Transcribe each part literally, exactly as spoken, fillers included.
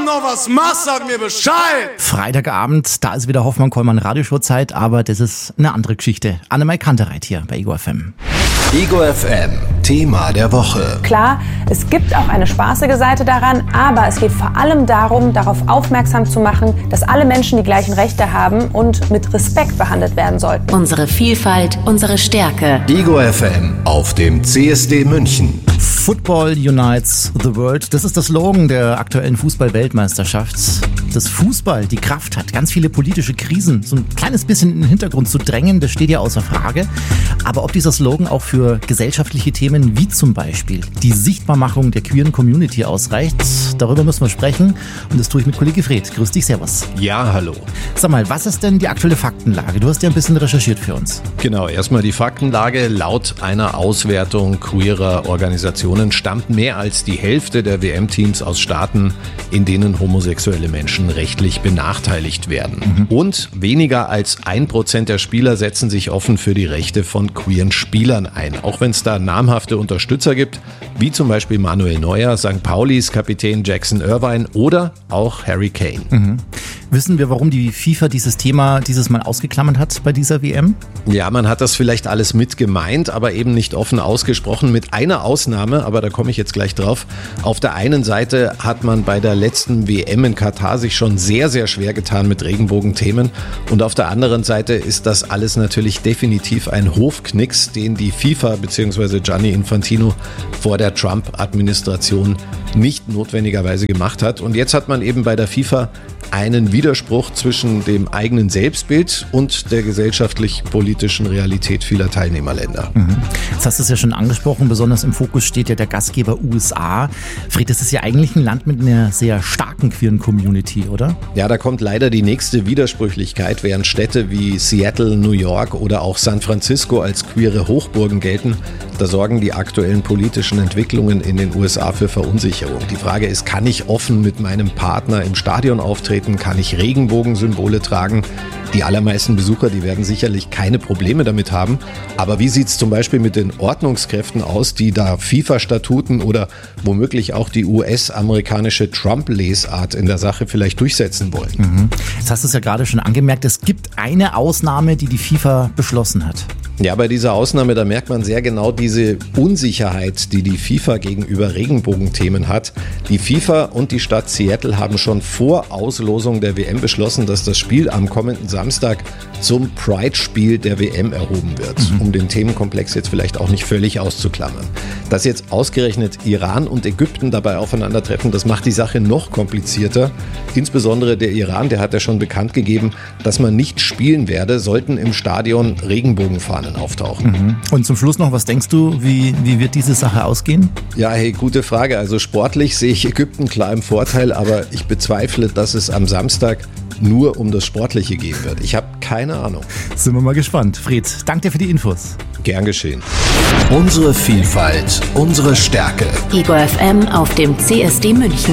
noch was machst, sag mir Bescheid. Freitagabend, da ist wieder Hoffmann-Kollmann Radioshow-Zeit, aber das ist eine andere Geschichte. Annemai Kantereit hier bei Ego F M. Ego F M, Thema der Woche. Klar, es gibt auch eine spaßige Seite daran, aber es geht vor allem darum, darauf aufmerksam zu machen, dass alle Menschen die gleichen Rechte haben und mit Respekt behandelt werden sollten. Unsere Vielfalt, unsere Stärke. Ego F M auf dem C S D München. Football unites the world. Das ist der Slogan der aktuellen Fußball-Weltmeisterschaft. Dass Fußball die Kraft hat, ganz viele politische Krisen so ein kleines bisschen in den Hintergrund zu drängen, das steht ja außer Frage. Aber ob dieser Slogan auch für gesellschaftliche Themen wie zum Beispiel die Sichtbarmachung der queeren Community ausreicht, darüber müssen wir sprechen. Und das tue ich mit Kollege Fred. Grüß dich, servus. Ja, hallo. Sag mal, was ist denn die aktuelle Faktenlage? Du hast ja ein bisschen recherchiert für uns. Genau, erstmal die Faktenlage. Laut einer Auswertung queerer Organisationen stammt mehr als die Hälfte der W M-Teams aus Staaten, in denen homosexuelle Menschen rechtlich benachteiligt werden. Mhm. Und weniger als ein Prozent der Spieler setzen sich offen für die Rechte von queeren Spielern ein. Auch wenn es da namhafte Unterstützer gibt, wie zum Beispiel Manuel Neuer, Sankt Paulis Kapitän Jackson Irvine oder auch Harry Kane. Mhm. Wissen wir, warum die FIFA dieses Thema dieses Mal ausgeklammert hat bei dieser W M? Ja, man hat das vielleicht alles mit gemeint, aber eben nicht offen ausgesprochen, mit einer Ausnahme, aber da komme ich jetzt gleich drauf. Auf der einen Seite hat man bei der letzten W M in Katar sich schon sehr, sehr schwer getan mit Regenbogenthemen und auf der anderen Seite ist das alles natürlich definitiv ein Hofknicks, den die FIFA bzw. Gianni Infantino vor der Trump-Administration nicht notwendigerweise gemacht hat. Und jetzt hat man eben bei der FIFA einen Widerspruch zwischen dem eigenen Selbstbild und der gesellschaftlich-politischen Realität vieler Teilnehmerländer. Mhm. Jetzt hast du es ja schon angesprochen, besonders im Fokus steht ja der Gastgeber U S A. Fred, das ist ja eigentlich ein Land mit einer sehr starken queeren Community, oder? Ja, da kommt leider die nächste Widersprüchlichkeit, während Städte wie Seattle, New York oder auch San Francisco als queere Hochburgen gelten. Da sorgen die aktuellen politischen Entwicklungen in den U S A für Verunsicherung. Die Frage ist, kann ich offen mit meinem Partner im Stadion auftreten? Kann ich Regenbogensymbole tragen? Die allermeisten Besucher, die werden sicherlich keine Probleme damit haben. Aber wie sieht es zum Beispiel mit den Ordnungskräften aus, die da FIFA-Statuten oder womöglich auch die U S-amerikanische Trump-Lesart in der Sache vielleicht durchsetzen wollen? Mhm. Jetzt hast du es ja gerade schon angemerkt, es gibt eine Ausnahme, die die FIFA beschlossen hat. Ja, bei dieser Ausnahme, da merkt man sehr genau diese Unsicherheit, die die FIFA gegenüber Regenbogenthemen hat. Die FIFA und die Stadt Seattle haben schon vor Auslosung der W M beschlossen, dass das Spiel am kommenden Samstag zum Pride-Spiel der W M erhoben wird, mhm. um den Themenkomplex jetzt vielleicht auch nicht völlig auszuklammern. Dass jetzt ausgerechnet Iran und Ägypten dabei aufeinandertreffen, das macht die Sache noch komplizierter. Insbesondere der Iran, der hat ja schon bekannt gegeben, dass man nicht spielen werde, sollten im Stadion Regenbogenfahnen auftauchen. Mhm. Und zum Schluss noch, was denkst du, wie, wie wird diese Sache ausgehen? Ja, hey, gute Frage. Also sportlich sehe ich Ägypten klar im Vorteil, aber ich bezweifle, dass es am Samstag nur um das Sportliche gehen wird. Ich habe keine Ahnung. Sind wir mal gespannt. Fred, danke dir für die Infos. Gern geschehen. Unsere Vielfalt, unsere Stärke. Ego F M auf dem C S D München.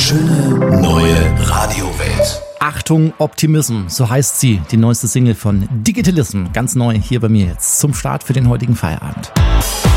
Schöne neue Radiowelt. Achtung, Optimism, so heißt sie, die neueste Single von Digitalism, ganz neu hier bei mir jetzt zum Start für den heutigen Feierabend.